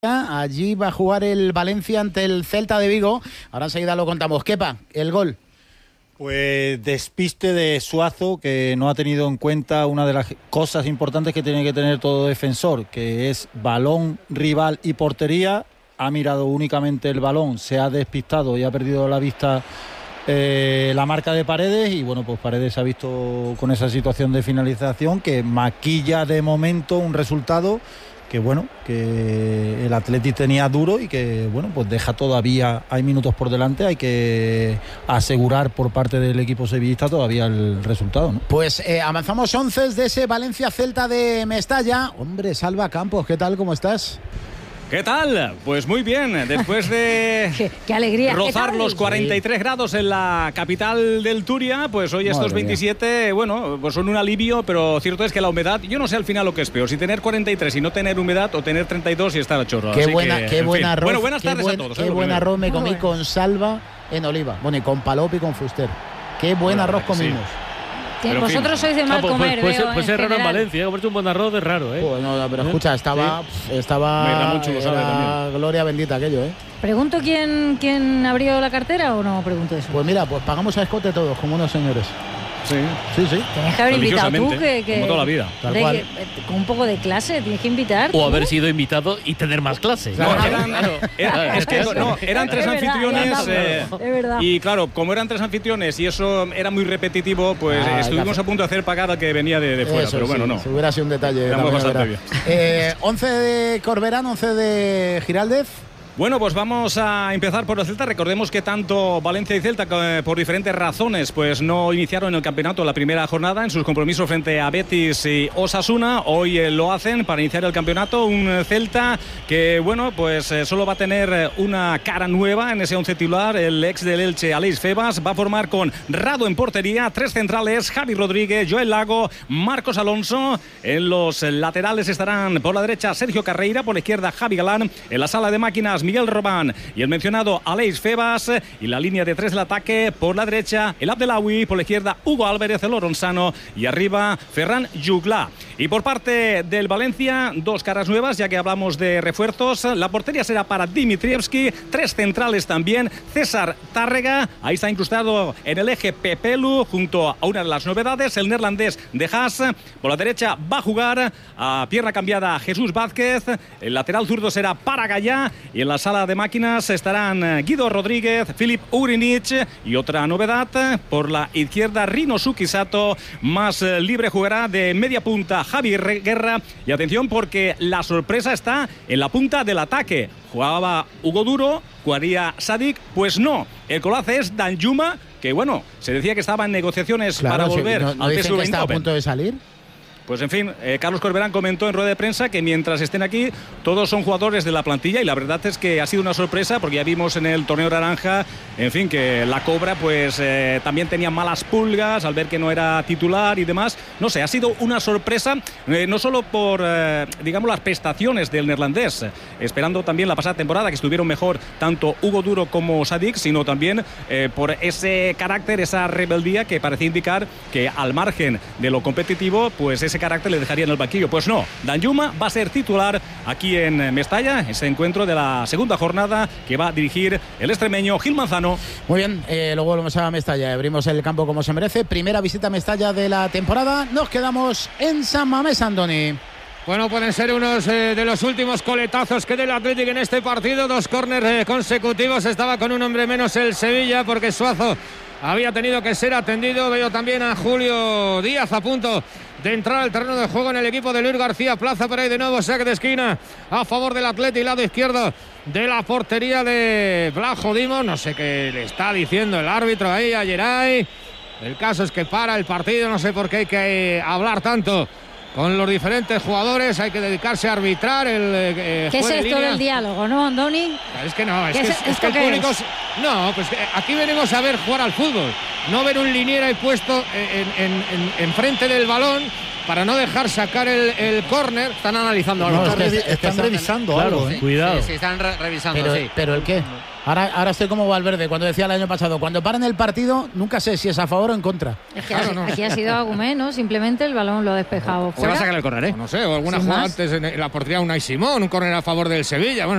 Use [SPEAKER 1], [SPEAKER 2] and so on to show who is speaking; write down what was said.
[SPEAKER 1] Allí va a jugar el Valencia ante el Celta de Vigo. Ahora enseguida lo contamos. Kepa, el gol.
[SPEAKER 2] Pues despiste de Suazo, que no ha tenido en cuenta una de las cosas importantes que tiene que tener todo defensor, que es balón, rival y portería. Ha mirado únicamente el balón, se ha despistado y ha perdido la vista la marca de Paredes, y bueno, pues Paredes se ha visto con esa situación de finalización que maquilla de momento un resultado que bueno, que el Athletic tenía duro y que bueno, pues deja todavía, hay minutos por delante, hay que asegurar por parte del equipo sevillista todavía el resultado, ¿no?
[SPEAKER 1] Pues avanzamos 11 de ese Valencia-Celta de Mestalla. Hombre, Salva Campos, ¿qué tal? ¿Cómo estás?
[SPEAKER 3] ¿Qué tal? Pues muy bien, después de
[SPEAKER 4] qué alegría,
[SPEAKER 3] rozar los 43 grados en la capital del Turia, pues hoy estos 27, bueno, pues son un alivio, pero cierto es que la humedad, yo no sé al final lo que es peor, si tener 43 y no tener humedad, o tener 32 y estar a chorro.
[SPEAKER 1] Qué buen arroz.
[SPEAKER 3] Bueno, buenas tardes a todos.
[SPEAKER 1] Qué buen arroz me comí con Salva en Oliva, bueno, y con Palop y con Fuster. Qué buen arroz comimos.
[SPEAKER 4] Sí. Vosotros sois de mal comer,
[SPEAKER 5] pues es raro en Valencia, comerte un buen arroz es raro, ¿eh?
[SPEAKER 1] Pues no, pero escucha, estaba gloria bendita aquello, ¿eh?
[SPEAKER 4] ¿Pregunto quién abrió la cartera o no pregunto eso?
[SPEAKER 1] Pues mira, pues pagamos a escote todos, como unos señores.
[SPEAKER 3] Sí.
[SPEAKER 4] Tienes que haber invitado tú,
[SPEAKER 3] como toda la vida.
[SPEAKER 4] Con un poco de clase, tienes que invitar.
[SPEAKER 5] O haber sido invitado y tener más clase.
[SPEAKER 3] Eran tres anfitriones.
[SPEAKER 4] Es verdad.
[SPEAKER 3] Y claro, como eran tres anfitriones y eso era muy repetitivo, pues estuvimos a punto de hacer pagar al que venía de fuera.
[SPEAKER 1] Eso,
[SPEAKER 3] pero bueno, no.
[SPEAKER 1] Si hubiera sido un detalle.
[SPEAKER 3] Bastante bien.
[SPEAKER 1] 11 de Corberán, 11 de Giraldez.
[SPEAKER 3] Bueno, pues vamos a empezar por el Celta. Recordemos que tanto Valencia y Celta, por diferentes razones, pues no iniciaron el campeonato la primera jornada en sus compromisos frente a Betis y Osasuna. Hoy lo hacen para iniciar el campeonato. Un Celta que, bueno, pues solo va a tener una cara nueva en ese once titular. El ex del Elche, Aleix Febas, va a formar con Rado en portería, tres centrales, Javi Rodríguez, Joel Lago, Marcos Alonso. En los laterales estarán por la derecha Sergio Carreira, por la izquierda Javi Galán. En la sala de máquinas Miguel Robán y el mencionado Aleix Febas, y la línea de tres del ataque por la derecha el Abdelawi, por la izquierda Hugo Álvarez, el Oronsano, y arriba Ferran Jugla. Y por parte del Valencia, dos caras nuevas, ya que hablamos de refuerzos. La portería será para Dimitrievski, tres centrales también, César Tárrega, ahí está incrustado en el eje Pepelu, junto a una de las novedades, el neerlandés de Haas. Por la derecha va a jugar a pierna cambiada Jesús Vázquez, el lateral zurdo será para Gallá, y en la sala de máquinas estarán Guido Rodríguez, Filip Urinich, y otra novedad, por la izquierda Rino Sukisato, más libre jugará de media punta Javier Guerra. Y atención, porque la sorpresa está en la punta del ataque. Jugaba Hugo Duro, jugaría Sadik, pues no, el colace es Danjuma, que bueno, se decía que estaba en negociaciones para volver
[SPEAKER 1] ¿no
[SPEAKER 3] al
[SPEAKER 1] dicen que está a punto de salir?
[SPEAKER 3] Pues en fin, Carlos Corberán comentó en rueda de prensa que mientras estén aquí todos son jugadores de la plantilla, y la verdad es que ha sido una sorpresa, porque ya vimos en el torneo naranja, en fin, que la Cobra pues también tenía malas pulgas al ver que no era titular y demás. No sé, ha sido una sorpresa, no solo por digamos las prestaciones del neerlandés, esperando también la pasada temporada que estuvieron mejor tanto Hugo Duro como Sadik, sino también por ese carácter, esa rebeldía que parecía indicar que al margen de lo competitivo, pues ese carácter le dejaría en el banquillo. Pues no, Danjuma va a ser titular aquí en Mestalla, ese encuentro de la segunda jornada que va a dirigir el extremeño Gil Manzano.
[SPEAKER 1] Muy bien, luego volvemos a Mestalla, abrimos el campo como se merece. Primera visita a Mestalla de la temporada. Nos quedamos en San Mamés, Andoni.
[SPEAKER 6] Bueno, pueden ser unos de los últimos coletazos que del Athletic en este partido. Dos córneres consecutivos. Estaba con un hombre menos el Sevilla, porque Suazo había tenido que ser atendido. Veo también a Julio Díaz a punto de entrar al terreno de juego en el equipo de Luis García Plaza. Por ahí de nuevo saque de esquina a favor del Athletic, lado izquierdo de la portería de Blajo Dimos. No sé qué le está diciendo el árbitro ahí a Geray. El caso es que para el partido, no sé por qué hay que hablar tanto con los diferentes jugadores, hay que dedicarse a arbitrar.
[SPEAKER 4] ¿Qué es esto del diálogo, no, Andoni?
[SPEAKER 6] Es que no, es que el público... No, pues aquí venimos a ver jugar al fútbol, no ver un liniero ahí puesto en frente del balón para no dejar sacar el córner.
[SPEAKER 5] Están analizando algo.
[SPEAKER 2] No, están revisando algo.
[SPEAKER 5] Cuidado.
[SPEAKER 7] Sí, están revisando,
[SPEAKER 1] ¿Pero el qué? Ahora estoy como Valverde cuando decía el año pasado, cuando paran el partido nunca sé si es a favor o en contra.
[SPEAKER 4] Es que aquí ha sido Agumé, ¿no? Simplemente el balón lo ha despejado fuera.
[SPEAKER 6] Se va a sacar el córner, ¿eh? No sé, o alguna jugada antes en la portería Unai Simón, un córner a favor del Sevilla. Bueno,